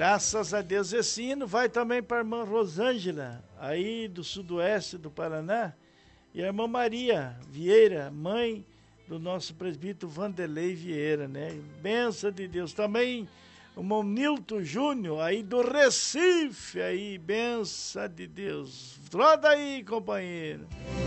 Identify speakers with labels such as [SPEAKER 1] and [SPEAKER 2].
[SPEAKER 1] Graças a Deus. Esse hino vai também para a irmã Rosângela, aí do sudoeste do Paraná, e a irmã Maria Vieira, mãe do nosso presbítero Vanderlei Vieira, né? Bênção de Deus. Também o irmão Nilton Júnior, aí do Recife, aí, bênção de Deus. Roda aí, companheiro.